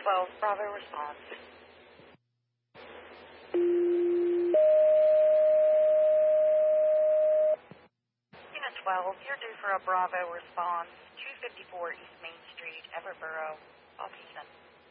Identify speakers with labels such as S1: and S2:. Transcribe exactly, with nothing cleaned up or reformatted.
S1: twelve, Bravo response. Unit twelve, you're due for a Bravo response, two fifty-four East Main Street, Everborough, Waukegan.